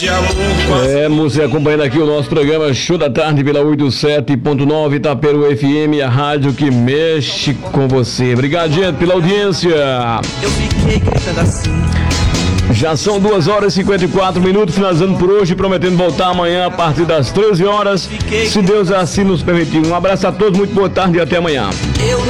de amor. Você acompanhando aqui o nosso programa Show da Tarde pela 87.9 Itaperu FM, a rádio que mexe com você. Obrigado, gente, pela audiência. Eu fiquei gritando assim. Já são 2h54, finalizando por hoje, prometendo voltar amanhã a partir das 13 horas, se Deus assim nos permitir. Um abraço a todos, muito boa tarde e até amanhã. Eu